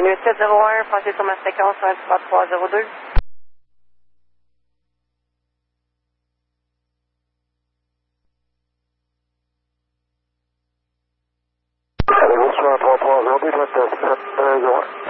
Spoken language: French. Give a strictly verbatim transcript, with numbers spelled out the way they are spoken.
Bienvenue sept zéro un, passez sur ma fréquence un trois trois zéro deux. Allez, bonsoir, trois trois zéro deux, sept zéro un.